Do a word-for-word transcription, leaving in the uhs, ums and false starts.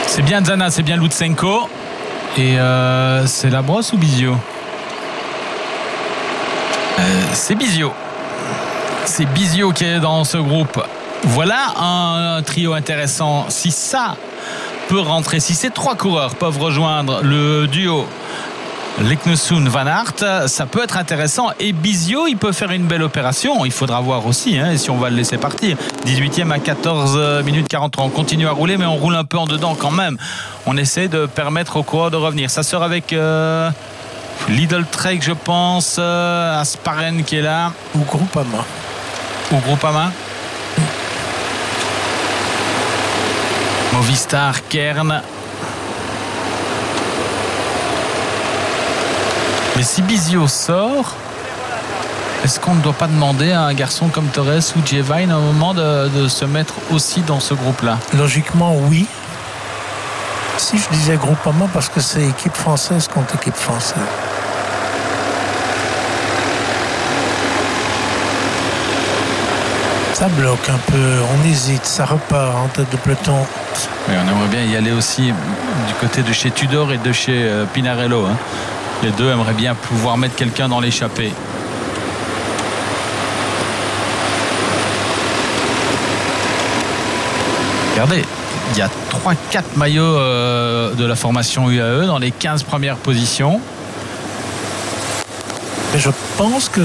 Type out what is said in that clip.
C'est bien Zana, c'est bien Lutsenko. Et euh, c'est la brosse ou Bizio? euh, C'est Bizio. C'est Bizio qui est dans ce groupe. Voilà un, un trio intéressant. Si ça peut rentrer, si ces trois coureurs peuvent rejoindre le duo Leknesund-Van Aert, ça peut être intéressant. Et Bizio, il peut faire une belle opération. Il faudra voir aussi hein, si on va le laisser partir. dix-huitième à quatorze minutes quarante-trois. On continue à rouler, mais on roule un peu en dedans quand même. On essaie de permettre aux coureurs de revenir. Ça sort avec euh, Lidl Trek, je pense. Euh, Asparen qui est là. Ou Groupama. Ou Groupama. Movistar, Kern. Mais si Bizio sort, est-ce qu'on ne doit pas demander à un garçon comme Torres ou Jevine à un moment de, de se mettre aussi dans ce groupe-là? Logiquement, oui. Si je disais Groupama, parce que c'est équipe française contre équipe française. Ça bloque un peu, on hésite, ça repart en tête de peloton. Oui, on aimerait bien y aller aussi du côté de chez Tudor et de chez euh, Pinarello. Hein. Les deux aimeraient bien pouvoir mettre quelqu'un dans l'échappée. Regardez, il y a trois quatre maillots euh, de la formation U A E dans les quinze premières positions. Mais je pense que